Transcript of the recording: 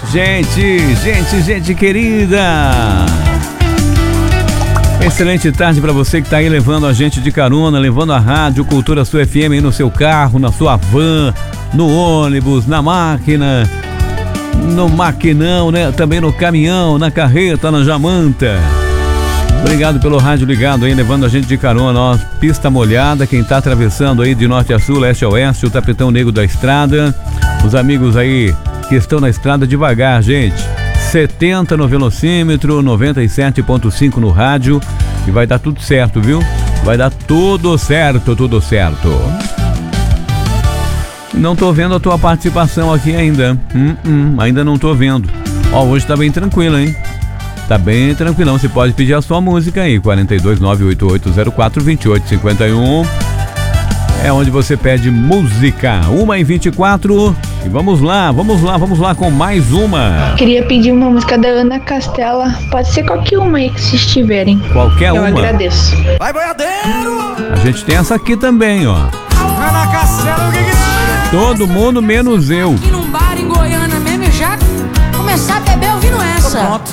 Gente querida. Excelente tarde para você que tá aí levando a gente de carona, levando a rádio Cultura Sul FM aí no seu carro, na sua van, no ônibus, na máquina, no maquinão, né? Também no caminhão, na carreta, na jamanta. Obrigado pelo rádio ligado aí, levando a gente de carona, ó, pista molhada, quem tá atravessando aí de norte a sul, leste a oeste, o tapetão negro da estrada, os amigos aí que estão na estrada devagar, gente, 70 no velocímetro, 97.5 no rádio e vai dar tudo certo, viu? Vai dar tudo certo. Não tô vendo a tua participação aqui ainda, ainda não tô vendo. Ó, hoje tá bem tranquilo, hein? Tá bem tranquilão, você pode pedir a sua música aí, 42988042851. É onde você pede música, 1h24. E vamos lá com mais uma. Queria pedir uma música da Ana Castela, pode ser qualquer uma aí que vocês tiverem. Qualquer uma? Eu agradeço. Vai, boiadeiro! A gente tem essa aqui também, ó. Ana Castela, o que é? Todo mundo menos eu. Aqui num bar em Goiânia mesmo, eu já começar a beber ouvindo essa. Pronto.